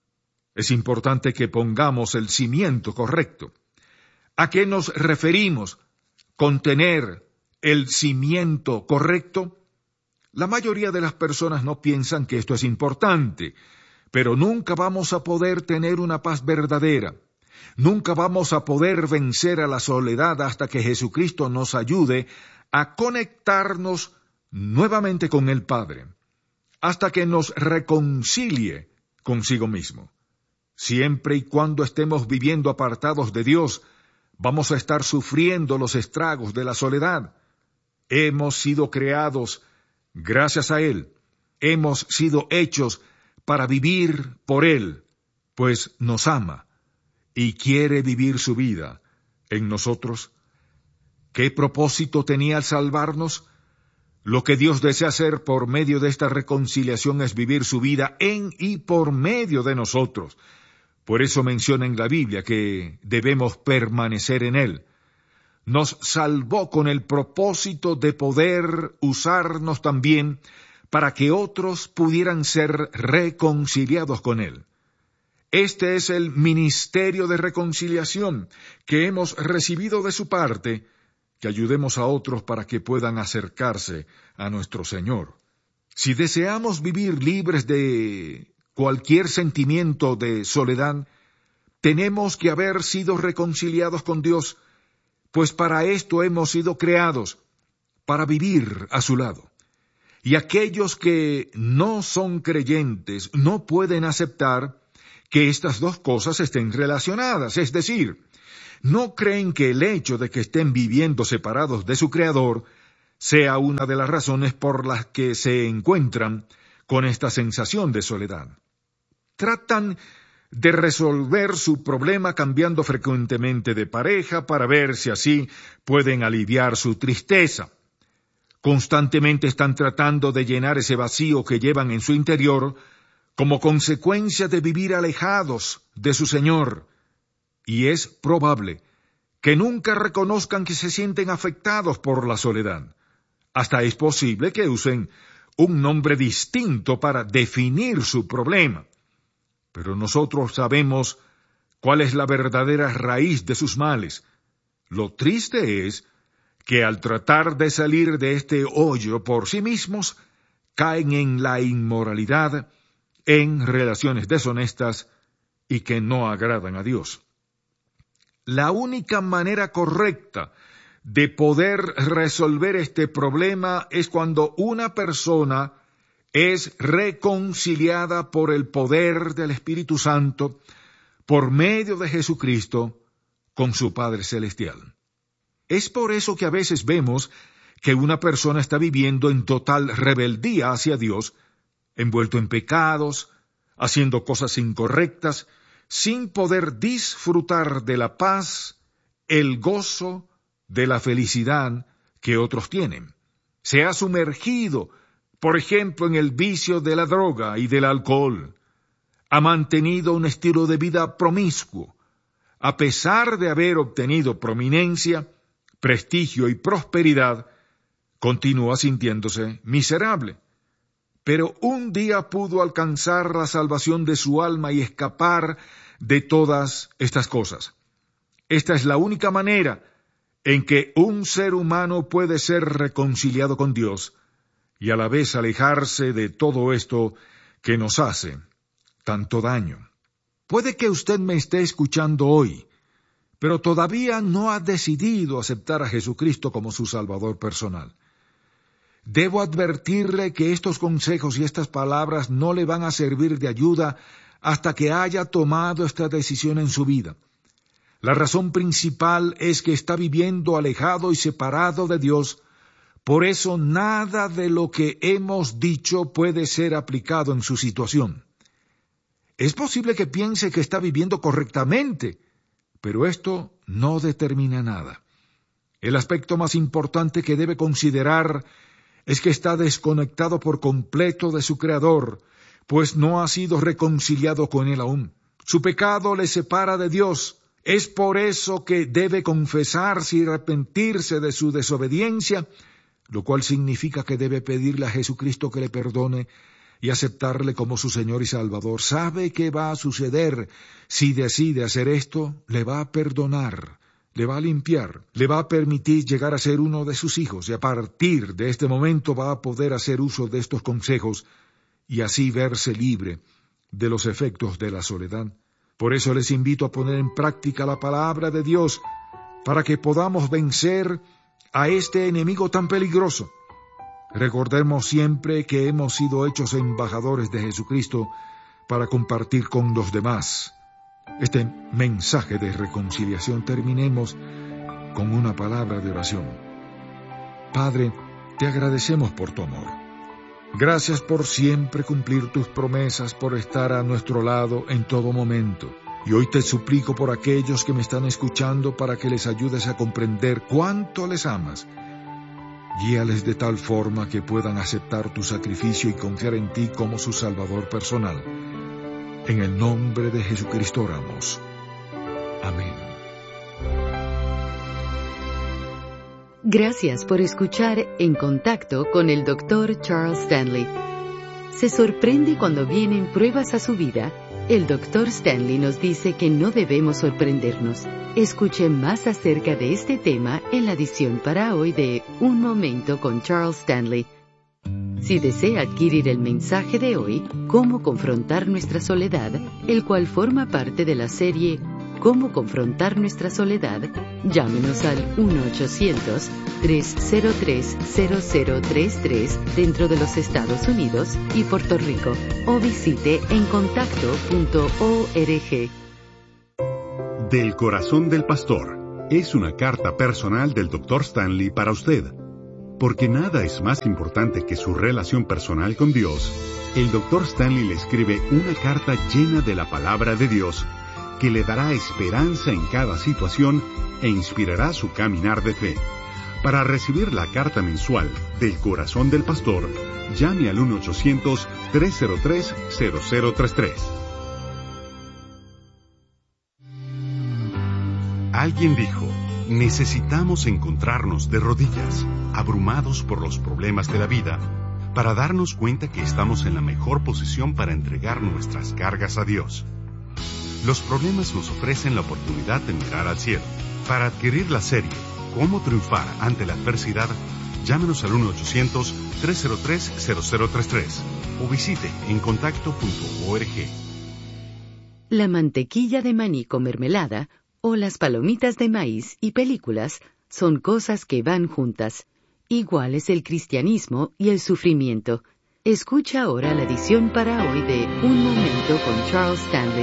Speaker 3: Es importante que pongamos el cimiento correcto. ¿A qué nos referimos con tener el cimiento correcto? La mayoría de las personas no piensan que esto es importante, pero nunca vamos a poder tener una paz verdadera. Nunca vamos a poder vencer a la soledad hasta que Jesucristo nos ayude a conectarnos nuevamente con el Padre, hasta que nos reconcilie consigo mismo. Siempre y cuando estemos viviendo apartados de Dios, vamos a estar sufriendo los estragos de la soledad. Hemos sido creados gracias a Él. Hemos sido hechos para vivir por Él, pues nos ama y quiere vivir su vida en nosotros. ¿Qué propósito tenía al salvarnos? Lo que Dios desea hacer por medio de esta reconciliación es vivir su vida en y por medio de nosotros. Por eso menciona en la Biblia que debemos permanecer en Él. Nos salvó con el propósito de poder usarnos también para que otros pudieran ser reconciliados con Él. Este es el ministerio de reconciliación que hemos recibido de su parte, que ayudemos a otros para que puedan acercarse a nuestro Señor. Si deseamos vivir libres de cualquier sentimiento de soledad, tenemos que haber sido reconciliados con Dios, pues para esto hemos sido creados, para vivir a su lado. Y aquellos que no son creyentes no pueden aceptar que estas dos cosas estén relacionadas, es decir, no creen que el hecho de que estén viviendo separados de su Creador sea una de las razones por las que se encuentran con esta sensación de soledad. Tratan de resolver su problema cambiando frecuentemente de pareja para ver si así pueden aliviar su tristeza. Constantemente están tratando de llenar ese vacío que llevan en su interior como consecuencia de vivir alejados de su Señor, y es probable que nunca reconozcan que se sienten afectados por la soledad. Hasta es posible que usen un nombre distinto para definir su problema. Pero nosotros sabemos cuál es la verdadera raíz de sus males. Lo triste es que al tratar de salir de este hoyo por sí mismos, caen en la inmoralidad, en relaciones deshonestas y que no agradan a Dios. La única manera correcta de poder resolver este problema es cuando una persona es reconciliada por el poder del Espíritu Santo, por medio de Jesucristo, con su Padre Celestial. Es por eso que a veces vemos que una persona está viviendo en total rebeldía hacia Dios, envuelto en pecados, haciendo cosas incorrectas, sin poder disfrutar de la paz, el gozo, de la felicidad que otros tienen. Se ha sumergido, por ejemplo, en el vicio de la droga y del alcohol. Ha mantenido un estilo de vida promiscuo. A pesar de haber obtenido prominencia, prestigio y prosperidad, continúa sintiéndose miserable. Pero un día pudo alcanzar la salvación de su alma y escapar de todas estas cosas. Esta es la única manera en que un ser humano puede ser reconciliado con Dios y a la vez alejarse de todo esto que nos hace tanto daño. Puede que usted me esté escuchando hoy, pero todavía no ha decidido aceptar a Jesucristo como su Salvador personal. Debo advertirle que estos consejos y estas palabras no le van a servir de ayuda hasta que haya tomado esta decisión en su vida. La razón principal es que está viviendo alejado y separado de Dios, por eso nada de lo que hemos dicho puede ser aplicado en su situación. Es posible que piense que está viviendo correctamente, pero esto no determina nada. El aspecto más importante que debe considerar es que está desconectado por completo de su Creador, pues no ha sido reconciliado con Él aún. Su pecado le separa de Dios. Es por eso que debe confesarse y arrepentirse de su desobediencia, lo cual significa que debe pedirle a Jesucristo que le perdone y aceptarle como su Señor y Salvador. ¿Sabe qué va a suceder si decide hacer esto? Le va a perdonar, le va a limpiar, le va a permitir llegar a ser uno de sus hijos, y a partir de este momento va a poder hacer uso de estos consejos y así verse libre de los efectos de la soledad. Por eso les invito a poner en práctica la palabra de Dios para que podamos vencer a este enemigo tan peligroso. Recordemos siempre que hemos sido hechos embajadores de Jesucristo para compartir con los demás este mensaje de reconciliación. Terminemos con una palabra de oración. Padre, te agradecemos por tu amor. Gracias por siempre cumplir tus promesas, por estar a nuestro lado en todo momento. Y hoy te suplico por aquellos que me están escuchando para que les ayudes a comprender cuánto les amas. Guíales de tal forma que puedan aceptar tu sacrificio y confiar en ti como su Salvador personal. En el nombre de Jesucristo oramos. Amén.
Speaker 1: Gracias por escuchar En Contacto con el doctor Charles Stanley. ¿Se sorprende cuando vienen pruebas a su vida? El doctor Stanley nos dice que no debemos sorprendernos. Escuche más acerca de este tema en la edición para hoy de Un Momento con Charles Stanley. Si desea adquirir el mensaje de hoy, Cómo confrontar nuestra soledad, el cual forma parte de la serie cómo confrontar nuestra soledad, llámenos al uno ochocientos, tres cero tres, cero cero tres tres dentro de los Estados Unidos y Puerto Rico o visite en contacto punto org.
Speaker 6: Del corazón del pastor es una carta personal del doctor Stanley para usted. Porque nada es más importante que su relación personal con Dios, el doctor Stanley le escribe una carta llena de la palabra de Dios que le dará esperanza en cada situación e inspirará su caminar de fe. Para recibir la carta mensual del corazón del pastor, llame al uno ochocientos, tres cero tres, cero cero tres tres. Alguien dijo, necesitamos encontrarnos de rodillas, abrumados por los problemas de la vida, para darnos cuenta que estamos en la mejor posición para entregar nuestras cargas a Dios. Los problemas nos ofrecen la oportunidad de mirar al cielo. Para adquirir la serie Cómo triunfar ante la adversidad, llámenos al uno ochocientos, tres cero tres, cero cero tres tres o visite en contacto punto org.
Speaker 1: La mantequilla de maní con mermelada o las palomitas de maíz y películas son cosas que van juntas. Igual es el cristianismo y el sufrimiento. Escucha ahora la edición para hoy de Un Momento con Charles Stanley.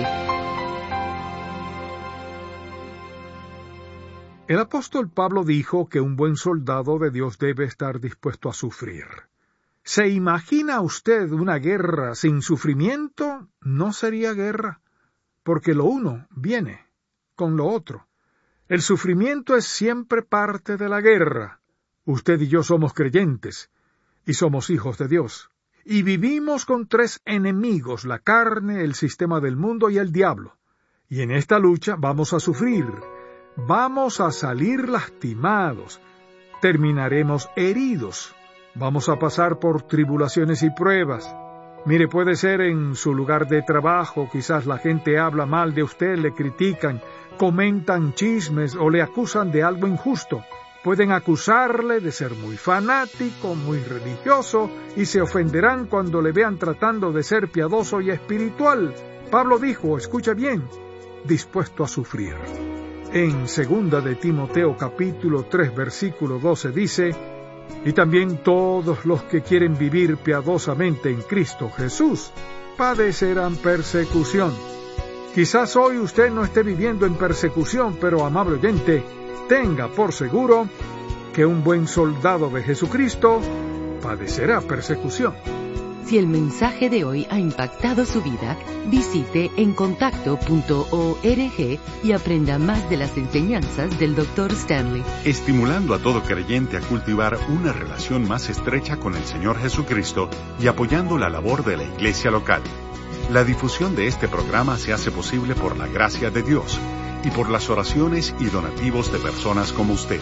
Speaker 3: El apóstol Pablo dijo que un buen soldado de Dios debe estar dispuesto a sufrir. ¿Se imagina usted una guerra sin sufrimiento? No sería guerra, porque lo uno viene con lo otro. El sufrimiento es siempre parte de la guerra. Usted y yo somos creyentes, y somos hijos de Dios, y vivimos con tres enemigos, la carne, el sistema del mundo y el diablo. Y en esta lucha vamos a sufrir, vamos a salir lastimados, terminaremos heridos, vamos a pasar por tribulaciones y pruebas. Mire, puede ser en su lugar de trabajo, quizás la gente habla mal de usted, le critican, comentan chismes o le acusan de algo injusto. Pueden acusarle de ser muy fanático, muy religioso, y se ofenderán cuando le vean tratando de ser piadoso y espiritual. Pablo dijo, escucha bien, dispuesto a sufrir. En segunda de Timoteo capítulo tres versículo doce dice, y también todos los que quieren vivir piadosamente en Cristo Jesús padecerán persecución. Quizás hoy usted no esté viviendo en persecución, pero amable oyente, tenga por seguro que un buen soldado de Jesucristo padecerá persecución.
Speaker 1: Si el mensaje de hoy ha impactado su vida, visite en contacto punto org y aprenda más de las enseñanzas del doctor Stanley.
Speaker 6: Estimulando a todo creyente a cultivar una relación más estrecha con el Señor Jesucristo y apoyando la labor de la iglesia local. La difusión de este programa se hace posible por la gracia de Dios y por las oraciones y donativos de personas como usted.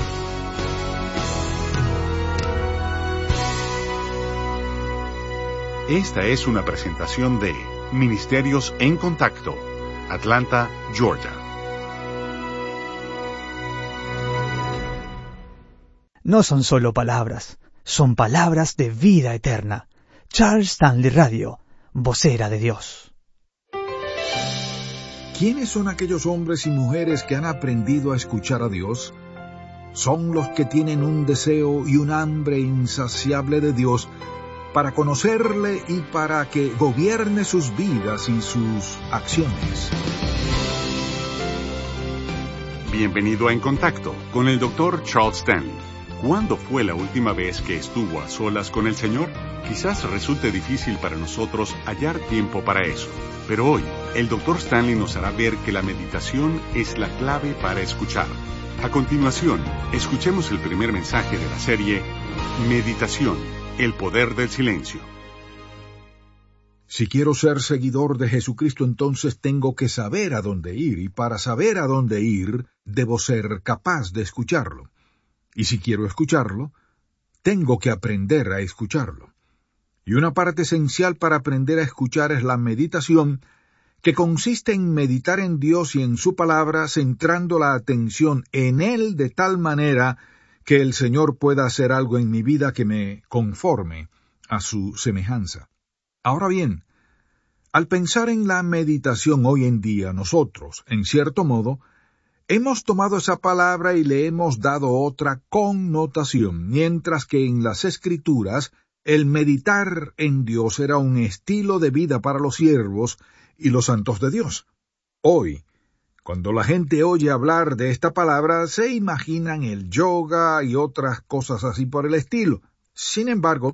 Speaker 6: Esta es una presentación de Ministerios en Contacto, Atlanta, Georgia.
Speaker 7: No son solo palabras, son palabras de vida eterna. Charles Stanley Radio, vocera de Dios.
Speaker 3: ¿Quiénes son aquellos hombres y mujeres que han aprendido a escuchar a Dios? Son los que tienen un deseo y un hambre insaciable de Dios para conocerle y para que gobierne sus vidas y sus acciones.
Speaker 6: Bienvenido a En Contacto con el doctor Charles Stanley. ¿Cuándo fue la última vez que estuvo a solas con el Señor? Quizás resulte difícil para nosotros hallar tiempo para eso, pero hoy el doctor Stanley nos hará ver que la meditación es la clave para escuchar. A continuación, escuchemos el primer mensaje de la serie Meditación, el poder del silencio.
Speaker 3: Si quiero ser seguidor de Jesucristo, entonces tengo que saber a dónde ir, y para saber a dónde ir, debo ser capaz de escucharlo. Y si quiero escucharlo, tengo que aprender a escucharlo. Y una parte esencial para aprender a escuchar es la meditación, que consiste en meditar en Dios y en su palabra, centrando la atención en Él de tal manera que el Señor pueda hacer algo en mi vida que me conforme a su semejanza. Ahora bien, Al pensar en la meditación hoy en día, nosotros, en cierto modo, hemos tomado esa palabra y le hemos dado otra connotación, mientras que en las Escrituras el meditar en Dios era un estilo de vida para los siervos y los santos de Dios. Hoy, cuando la gente oye hablar de esta palabra, se imaginan el yoga y otras cosas así por el estilo. Sin embargo,